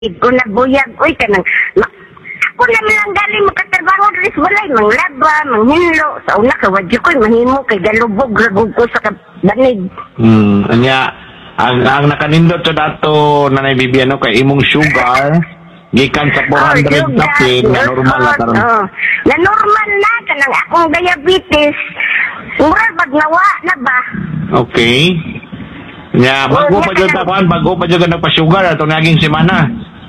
Ko na buyag, uy, kanang, ako naman lang galing makatrabaho rin walay, manglaba, manghinlo, sa una ka, wadyo ko'y mahimo, kay galubog, ragog ko sa banig. Anya, ang nakanindot sa dato na naibibiyan kay imong sugar, gikan sa 400 kapin, na normal na karon. Na normal na, kanang akong diabetes, mura pag nawa na ba? Okay. Nya, bago pa dyan takuan, bago pa dyan nagpa-sugar, atong naging semana.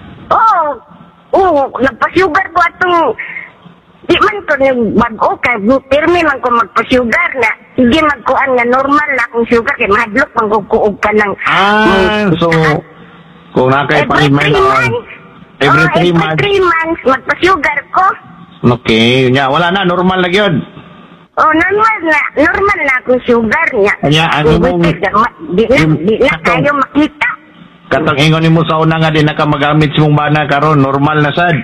Oo, nagpa-sugar ko atong, di man ko nag-bago kay pirmi man ko magpa-sugar na, hindi magkuan nga normal na akong sugar, kay mahadlok mangkukuog ka ng... So, kung nakaipalimay na... Every 3 months. Every 3 months, magpa-sugar ko. Okay, nya, wala na, normal na yun. Normal na akong sugar niya. Anya, ano mong... Di na kayo makita. Katong ingon nimo sa una nga di na ka magamit sa mong bana karon normal na sad.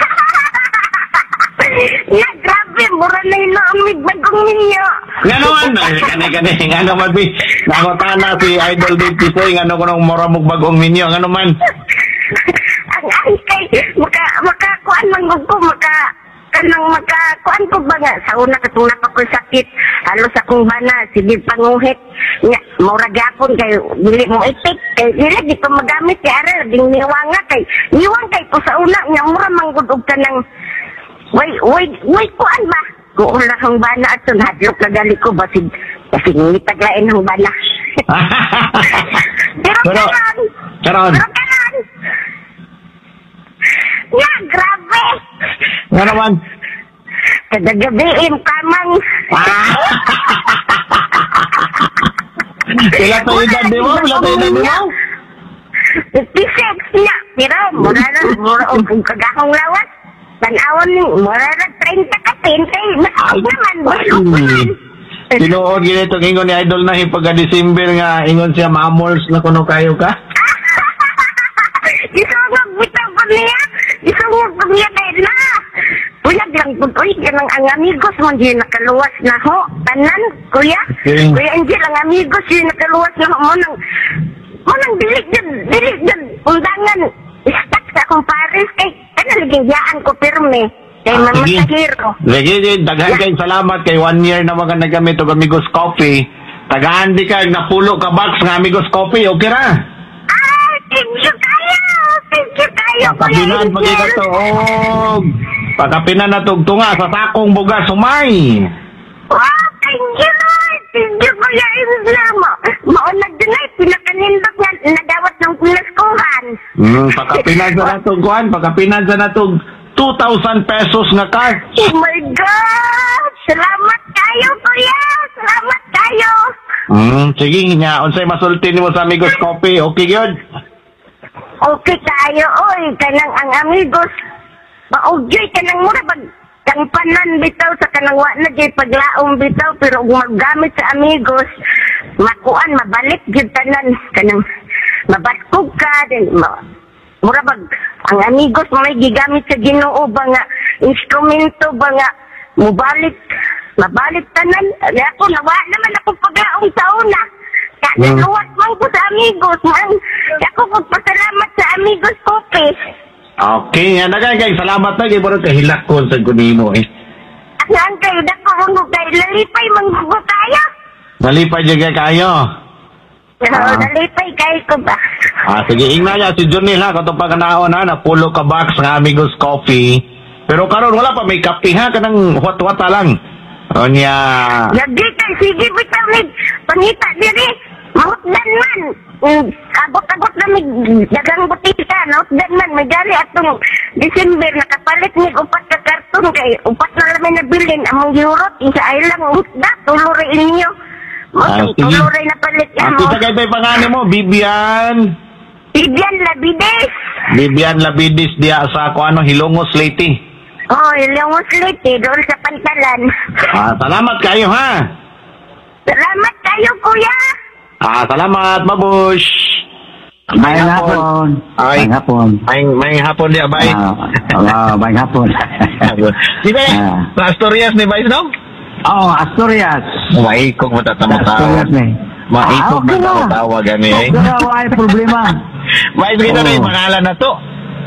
Na grabe, mura na inaamig bagong ninyo. Nga naman, kani nga naman bi. Nangutana si Idol Dave Tisoy nga ano ko nung mura mong bagong ninyo nga naman. Ang kay makakuan man ko makakuan ko ba nga sa una katong napakul sakit halos akong bana sige panguhit nya mura gyapon kay dili mo itik kay dili di ko magamit kay ara ding niwanga kay ko sa una nya mura manggud og kanang way kuan ba ko ulah ang bana ato hadlok na gali ko basig ngitaglain ang bana. Pero karon ya, grabe! Nga naman? Kada gabi, kamang... Pila tayo edad di mo? 56 niya. Pero, mura kung kagahong lawas. Tanawon ni, mura na 30 ka, 20. Masakit naman, buwan. Tinuod gini itong ingon ni Idol na pagka-December nga, ingon siya mamols na kuno kayo ka? Isungog bitaw ko niya. Isungog ko niya dahil na. Uyag lang po. Uy, ganang ang amigos mo di nakaluwas na ho. Tanan, kuya. Okay. Kuya Angel, ang amigos di nakaluwas na ho. Mo nang dilig dyan. Undangan. Istak sa akong pares. Kay, naligayaan ko pirme. Kay mamasahiro. Lagi, daghan kayong salamat kay 1 year na mga nagamit og Amigos Coffee. Tagaan di ka, napulo ka box ng Amigos Coffee. Okay ra? Thank you kayo, Pakapinan pag ikatuog. Pakapinan na tugtunga sa sakong bugas sumay. Wow, thank you Lord. Thank you Kuya Angel. Maunag din ay pinakanindot nga nadawat ng pinaskuhan. Pakapinan sa natog kuhan. Pakapinan sa natog 2,000 pesos nga card. Oh my God! Salamat kayo, Kuya! Salamat kayo! Sige nga. Unsay masulti nimo sa Amigos Coffee. Okay, good? Okay tayo, oy, kanang ang amigos. Maugyoy, kanang mura pag kampanan bitaw sa kanang wa na jay paglaong bitaw, pero kung maggamit sa amigos, makuan, mabalik jud tanan, kanang mabaskog ka, din, mura pag ang amigos may gigamit sa Ginoo ba nga, instrumento ba nga, mabalik tanan. Ako, nawa naman ako paglaong taon na. Naluwas man ko sa amigos, man. Ako magpasalamat sa Amigos Coffee. Okay, nagagay. Salamat na. Gibaro ka hilak ko sa kunimo eh. Ang kayo, dako mo kayo. Lalipay, manggugo tayo. Nalipay dyan kayo. Nalipay kayo ko ba? Sige, ingna niya si Junil ha. Katong pagkanaon ha, napulo ka box ng Amigos Coffee. Pero karon wala pa, may kape ha. Kanang wat-wata lang. O niya... Lagi kayo, sige, bitaw, pangita diri. Mahutdan man. Abot-abot na may dagang butika. Mahutdan man. May gali atong December. Nakapalit ni upat ka karton. Kay upat na namin nabilin. Among giurot. Isa ay lang. Hutda. Tuloy inyo. Tuloy na palit yan mo. Kita kayo tayo pangalan mo. Bibian Labides. Bibian Labides diya sa Hilongos Leyte. Hilongos Leyte. Doon sa Pantalan. Salamat kayo ha. Salamat kayo, kuya. Salamat, mabush. May hapon. May hapon di abay. May hapon. Sige, sa Asturias ni Vice, no? Asturias. Maikog matatawa-tawa. Asturias ni. Maikog matatawa gani eh. Wala problema. Vice, kita na yung pangalan na to.